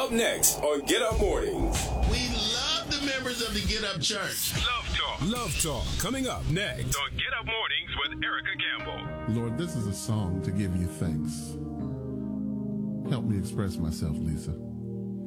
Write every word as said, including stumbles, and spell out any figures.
Up next on Get Up Mornings. We love the members of the Get Up Church. Love Talk. Love Talk coming up next on Get Up Mornings with Erica Campbell. Lord, this is a song to give you thanks. Help me express myself, Lisa.